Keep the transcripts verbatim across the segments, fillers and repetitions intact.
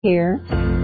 here.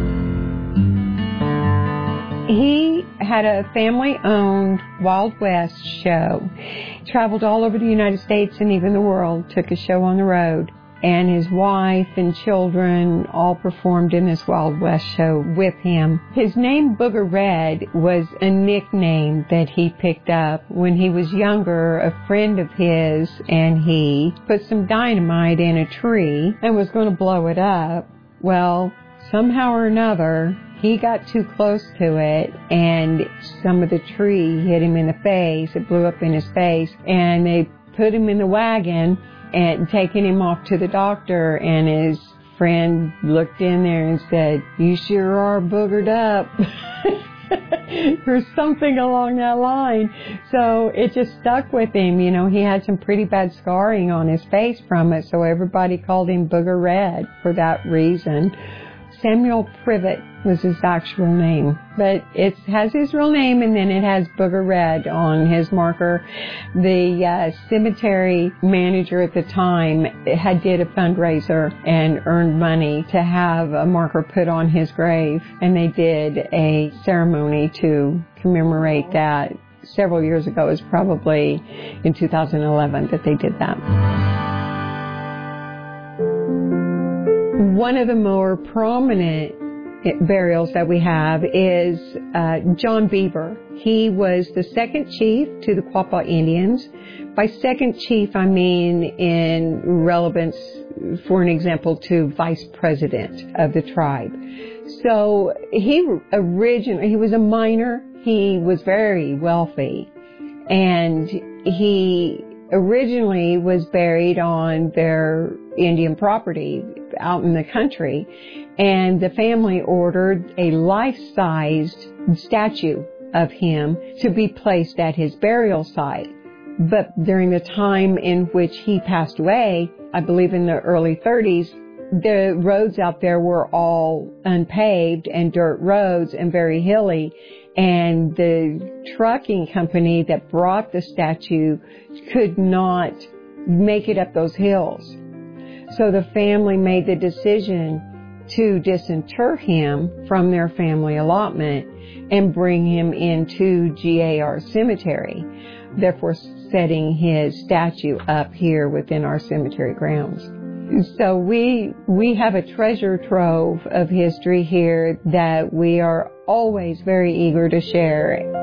He had a family-owned Wild West show. Traveled all over the United States and even the world, took his show on the road. And his wife and children all performed in this Wild West show with him. His name, Booger Red, was a nickname that he picked up. When he was younger, a friend of his and he put some dynamite in a tree and was going to blow it up. Well, somehow or another, he got too close to it, and some of the tree hit him in the face. It blew up in his face, and they put him in the wagon and taking him off to the doctor, and his friend looked in there and said, "You sure are boogered up," or something along that line. So it just stuck with him. You know, he had some pretty bad scarring on his face from it, so everybody called him Booger Red for that reason. Samuel Privet was his actual name, but it has his real name, and then it has Booger Red on his marker. The uh, cemetery manager at the time had did a fundraiser and earned money to have a marker put on his grave, and they did a ceremony to commemorate that several years ago. It was probably in two thousand eleven that they did that. One of the more prominent burials that we have is uh, John Beaver. He was the second chief to the Quapaw Indians. By second chief, I mean in relevance, for an example, to vice president of the tribe. So he originally, he was a miner. He was very wealthy, and he originally was buried on their Indian property out in the country, and the family ordered a life-sized statue of him to be placed at his burial site. But during the time in which he passed away, I believe in the early thirties, the roads out there were all unpaved and dirt roads and very hilly, and the trucking company that brought the statue could not make it up those hills. So the family made the decision to disinter him from their family allotment and bring him into G A R Cemetery, therefore setting his statue up here within our cemetery grounds. So we we have a treasure trove of history here that we are always very eager to share.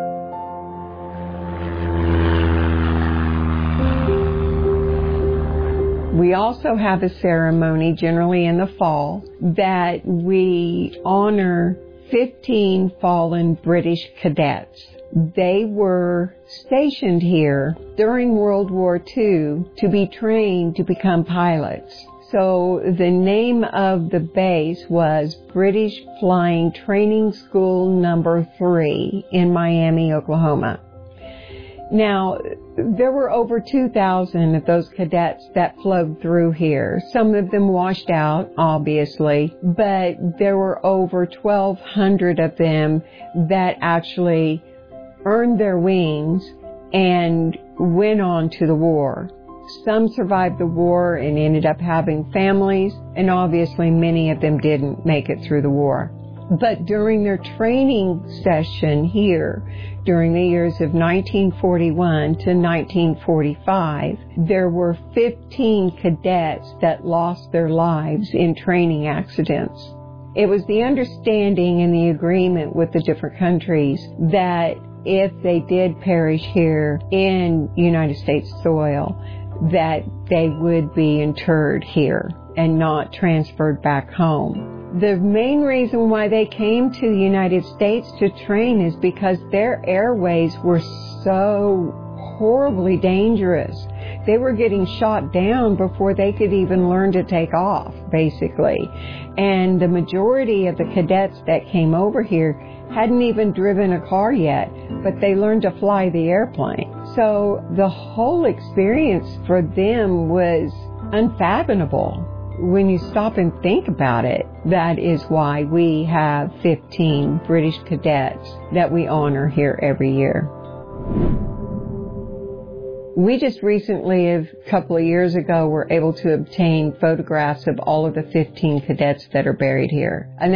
We also have a ceremony, generally in the fall, that we honor fifteen fallen British cadets. They were stationed here during World War Two to be trained to become pilots. So the name of the base was British Flying Training School Number three in Miami, Oklahoma. Now, there were over two thousand of those cadets that flowed through here. Some of them washed out, obviously, but there were over twelve hundred of them that actually earned their wings and went on to the war. Some survived the war and ended up having families, and obviously many of them didn't make it through the war. But during their training session here, during the years of nineteen forty-one to nineteen forty-five, there were fifteen cadets that lost their lives in training accidents. It was the understanding and the agreement with the different countries that if they did perish here in United States soil, that they would be interred here and not transferred back home. The main reason why they came to the United States to train is because their airways were so horribly dangerous. They were getting shot down before they could even learn to take off, basically. And the majority of the cadets that came over here hadn't even driven a car yet, but they learned to fly the airplane. So the whole experience for them was unfathomable. When you stop and think about it, that is why we have fifteen British cadets that we honor here every year. We just recently, a couple of years ago, were able to obtain photographs of all of the fifteen cadets that are buried here. And